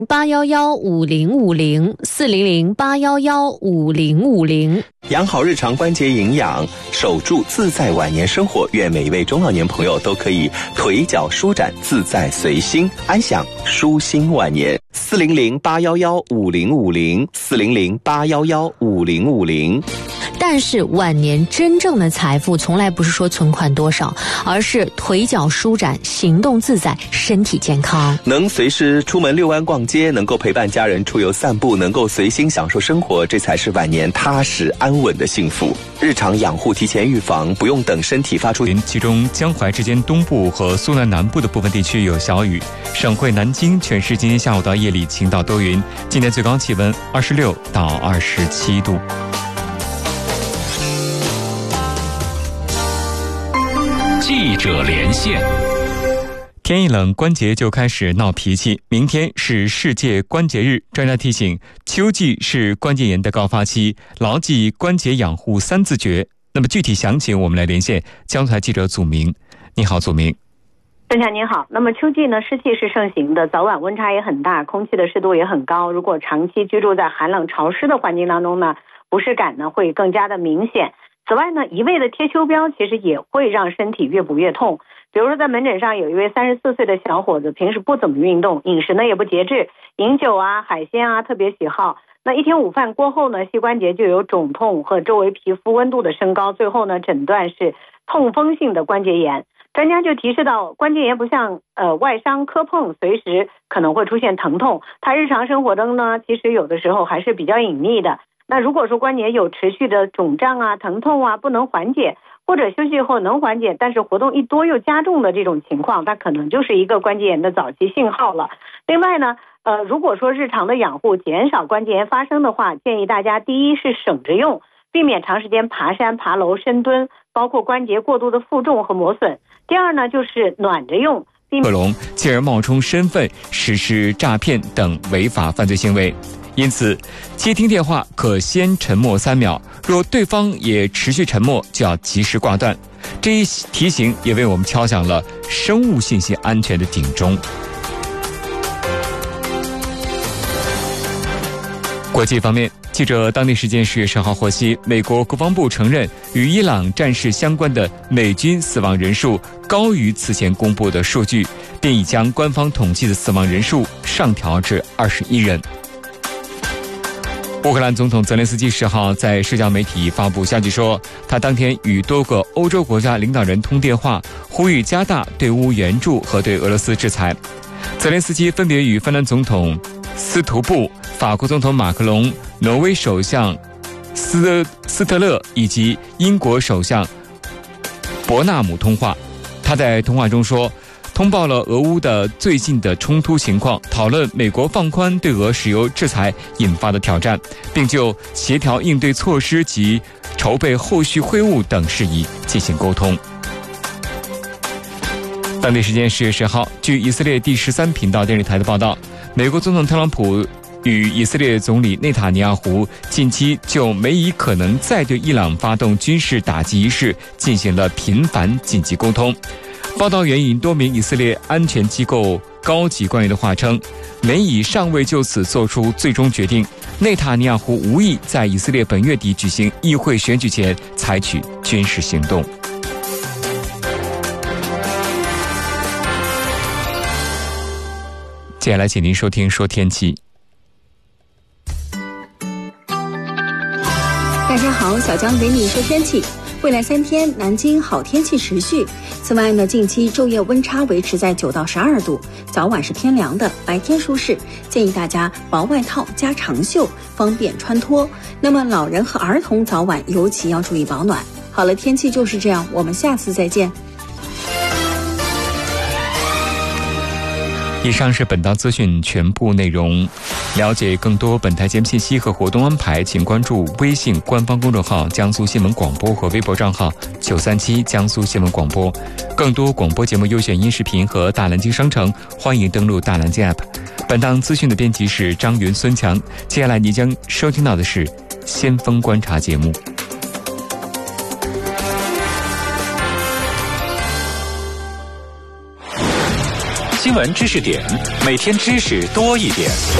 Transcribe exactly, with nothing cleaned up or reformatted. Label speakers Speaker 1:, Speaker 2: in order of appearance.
Speaker 1: 八一一五零五零四零零八一一五零五零。
Speaker 2: 养好日常关节营养，守住自在晚年生活。愿每一位中老年朋友都可以腿脚舒展，自在随心，安享舒心晚年。四零零八一一五零五零四零零八一一五零五零。
Speaker 1: 但是晚年真正的财富从来不是说存款多少，而是腿脚舒展，行动自在，身体健康。
Speaker 2: 能随时出门遛弯逛街，能够陪伴家人出游散步，能够随心享受生活，这才是晚年踏实安稳的幸福。日常养护提前预防，不用等身体发出。
Speaker 3: 其中江淮之间东部和苏南南部的部分地区有小雨。省会南京全市今天下午到夜里晴到多云，今天最高气温二十六到二十七度。
Speaker 4: 记者连线。
Speaker 3: 天一冷，关节就开始闹脾气。明天是世界关节日，专家提醒，秋季是关节炎的高发期，牢记关节养护三字诀。那么具体详情，我们来连线江苏台记者祖明。你好，祖明。
Speaker 5: 郑强您好。那么秋季呢，湿气是盛行的，早晚温差也很大，空气的湿度也很高。如果长期居住在寒冷潮湿的环境当中呢，不适感呢会更加的明显。此外呢，一味的贴秋膘其实也会让身体越补越痛。比如说在门诊上有一位三十四岁的小伙子，平时不怎么运动，饮食呢也不节制，饮酒啊海鲜啊特别喜好。那一天午饭过后呢，膝关节就有肿痛和周围皮肤温度的升高，最后呢诊断是痛风性的关节炎。专家就提示到，关节炎不像呃外伤磕碰随时可能会出现疼痛，它日常生活中呢其实有的时候还是比较隐秘的。那如果说关节有持续的肿胀啊、疼痛啊不能缓解，或者休息后能缓解，但是活动一多又加重的这种情况，它可能就是一个关节炎的早期信号了。另外呢，呃，如果说日常的养护减少关节炎发生的话，建议大家第一是省着用，避免长时间爬山、爬楼、深蹲，包括关节过度的负重和磨损。第二呢，就是暖着用，避免
Speaker 3: 克隆，进而冒充身份实施诈骗等违法犯罪行为。因此，接听电话可先沉默三秒，若对方也持续沉默，就要及时挂断。这一提醒也为我们敲响了生物信息安全的警钟。国际方面，记者当地时间十月十号获悉，美国国防部承认与伊朗战事相关的美军死亡人数高于此前公布的数据，并已将官方统计的死亡人数上调至二十一人。乌克兰总统泽连斯基十号在社交媒体发布消息说，他当天与多个欧洲国家领导人通电话，呼吁加大对乌援助和对俄罗斯制裁。泽连斯基分别与芬兰总统斯图布、法国总统马克龙、挪威首相斯斯特勒以及英国首相伯纳姆通话。他在通话中说，通报了俄乌的最近的冲突情况，讨论美国放宽对俄石油制裁引发的挑战，并就协调应对措施及筹备后续会晤等事宜进行沟通。当地时间十月十号，据以色列第十三频道电视台的报道，美国总统特朗普与以色列总理内塔尼亚胡近期就美以可能再对伊朗发动军事打击一事进行了频繁紧急沟通。报道援引多名以色列安全机构高级官员的话称，美以尚未就此做出最终决定，内塔尼亚胡无意在以色列本月底举行议会选举前采取军事行动。接下来请您收听说天气。
Speaker 6: 大家好，小江给你说天气。未来三天，南京好天气持续。此外呢，近期昼夜温差维持在九到十二度，早晚是偏凉的，白天舒适，建议大家薄外套加长袖，方便穿脱。那么老人和儿童早晚尤其要注意保暖。好了，天气就是这样，我们下次再见。
Speaker 3: 以上是本档资讯全部内容。了解更多本台节目信息和活动安排，请关注微信官方公众号江苏新闻广播和微博账号九三七江苏新闻广播。更多广播节目优选音视频和大蓝鲸商城，欢迎登录大蓝鲸 App。 本档资讯的编辑是张云、孙强。接下来你将收听到的是先锋观察节目。
Speaker 4: 新闻知识点，每天知识多一点。